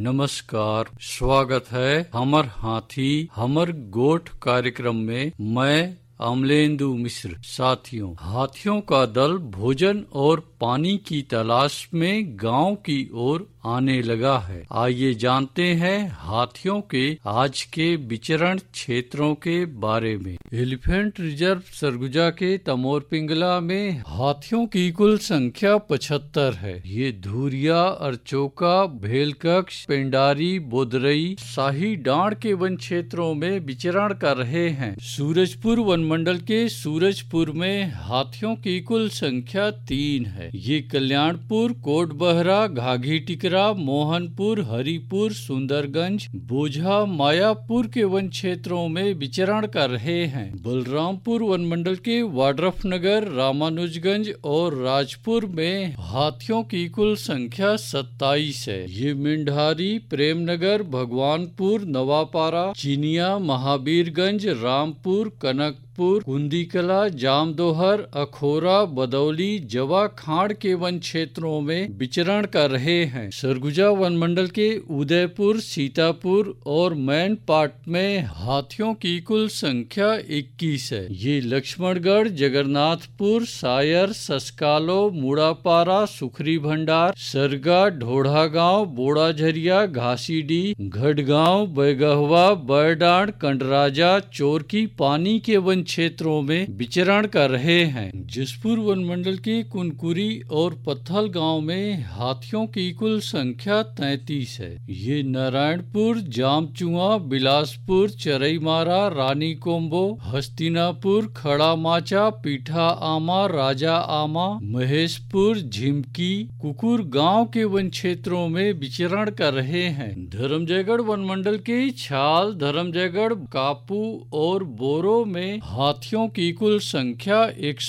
नमस्कार, स्वागत है हमर हाथी हमर गोठ कार्यक्रम में। मैं अमलेंदु मिश्र। साथियों, हाथियों का दल भोजन और पानी की तलाश में गांव की ओर आने लगा है। आइए जानते हैं हाथियों के आज के विचरण क्षेत्रों के बारे में। एलिफेंट रिजर्व सरगुजा के तमोर पिंगला में हाथियों की कुल संख्या 75 है। ये धुरिया, अरचोका, भेलकक्ष, पेंडारी, बोदरई, शाही डांड के वन क्षेत्रों में विचरण कर रहे हैं। सूरजपुर वन मंडल के सूरजपुर में हाथियों की कुल संख्या 3 है। ये कल्याणपुर, कोटबहरा, घाघी टिकरा, मोहनपुर, हरिपुर, सुंदरगंज, बोझा, मायापुर के वन क्षेत्रों में विचरण कर रहे हैं। बलरामपुर वन मंडल के वाड्रफनगर, रामानुजगंज और राजपुर में हाथियों की कुल संख्या 27 है। ये मेंढारी, प्रेमनगर, भगवानपुर, नवापारा, चिनिया, महावीरगंज, रामपुर, कनकपुर, कुंदीकला, जामदोहर, अखोरा, बदौली, जवा खाड़ के वन क्षेत्रों में विचरण कर रहे हैं। सरगुजा वन मंडल के उदयपुर, सीतापुर और मैनपाट में हाथियों की कुल संख्या 21 है। ये लक्ष्मणगढ़, जगन्नाथपुर, सायर, ससकालो, मुड़ापारा, सुखरी भंडार, सरगा, ढोढ़ा गांव, बोड़ाझरिया, घासीडी, घड़गांव, बैगहवा, बरडांड, कंडराजा, चोरकी पानी के वन क्षेत्रों में विचरण कर रहे हैं। जसपुर वन मंडल के कुनकुरी और पत्थल गांव में हाथियों की कुल संख्या 33 है। ये नारायणपुर, जामचुआ, बिलासपुर, चरईमारा, रानी कोम्बो, हस्तिनापुर, खड़ा माचा, पीठा आमा, राजा आमा, महेशपुर, झिमकी, कुकुर गांव के वन क्षेत्रों में विचरण कर रहे हैं। धर्मजयगढ़ वन मंडल के छाल, धर्मजयगढ़, कापू और बोरो में हाथियों की कुल संख्या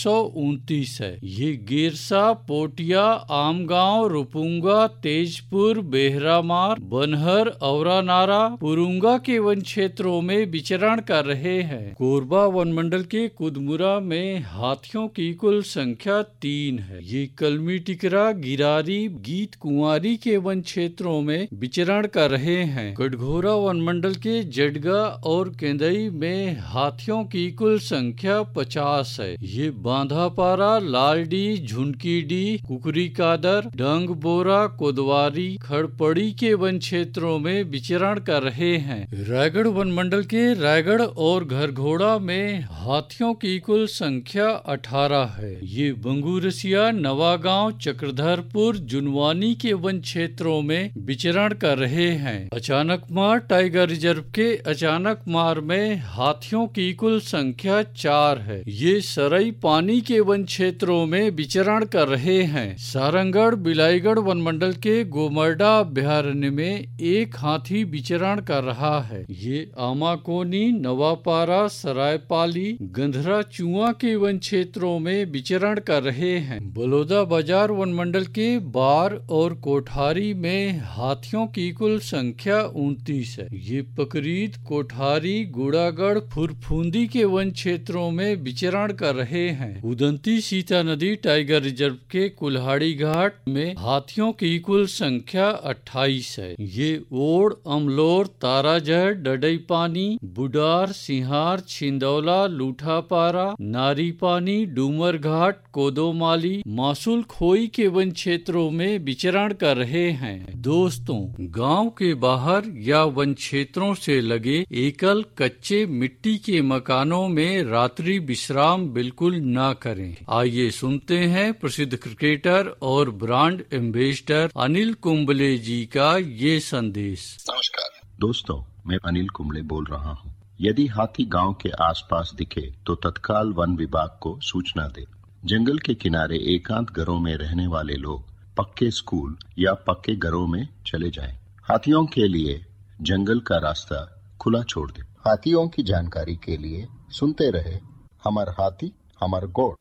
129 है। ये गेरसा, पोटिया, आमगांव, रुपुंगा, तेजपुर, बेहरामार, बनहर, औरानारा, पुरुंगा के वन क्षेत्रों में विचरण कर रहे हैं। कोरबा वन मंडल के कुदमुरा में हाथियों की कुल संख्या 3 है। ये कलमी टिकरा, गिरारी, गीत कुंवारी के वन क्षेत्रों में विचरण कर रहे हैं। कटघोरा वन मंडल के जडगा और केंदई में हाथियों की कुल संख्या 50 है। ये बांधापारा, लालडी, झुनकीडी, कुकरी कादर, डंग बोरा, कोदवारी, खड़पड़ी के वन क्षेत्रों में विचरण कर रहे हैं। रायगढ़ वन मंडल के रायगढ़ और घरघोड़ा में हाथियों की कुल संख्या 18 है। ये बंगूरसिया, नवागांव, चक्रधरपुर, जुनवानी के वन क्षेत्रों में विचरण कर रहे हैं। अचानकमार टाइगर रिजर्व के अचानकमार में हाथियों की कुल संख्या 4 है। ये सरई पानी के वन क्षेत्रों में विचरण कर रहे हैं। सारंगढ़, बिलाईगढ़ वन मंडल के गोमरडा अभयारण्य में एक हाथी विचरण कर रहा है। ये आमाकोनी, नवापारा, सरायपाली, गंधरा चुआ के वन क्षेत्रों में विचरण कर रहे हैं। बलौदा बाजार वन मंडल के बार और कोठारी में हाथियों की कुल संख्या 29 है। ये पकरीद, कोठारी, गुड़ागढ़, फुरफुंदी के वन क्षेत्रों में विचरण कर रहे हैं। उदंती सीता नदी टाइगर रिजर्व के कुल्हाड़ी घाट में हाथियों की कुल संख्या 28 है। ये ओड़, अमलोर, ताराजहर, डडई पानी, बुडार, सिंहार, छिंदौला, लूठापारा, नारी पानी, डूमर घाट, कोदोमाली, मासूल खोई के वन क्षेत्रों में विचरण कर रहे हैं। दोस्तों, गांव के बाहर या वन क्षेत्रों से लगे एकल कच्चे मिट्टी के मकानों में रात्रि विश्राम बिल्कुल ना करें। आइए सुनते हैं प्रसिद्ध क्रिकेटर और ब्रांड एम्बेसडर अनिल कुंबले जी का ये संदेश। नमस्कार दोस्तों, मैं अनिल कुंबले बोल रहा हूँ। यदि हाथी गांव के आसपास दिखे तो तत्काल वन विभाग को सूचना दे। जंगल के किनारे एकांत घरों में रहने वाले लोग पक्के स्कूल या पक्के घरों में चले जाएं। हाथियों के लिए जंगल का रास्ता खुला छोड़ दे। हाथियों की जानकारी के लिए सुनते रहे हमार हाथी हमार गोड़।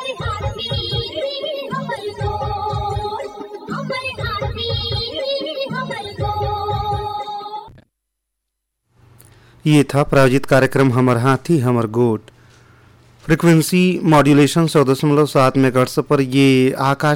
ये था प्रायोजित कार्यक्रम हमर हाथी हमर गोट। फ्रीक्वेंसी मॉड्यूलेशन 100.7 मेगाहर्ट्ज पर ये आकाश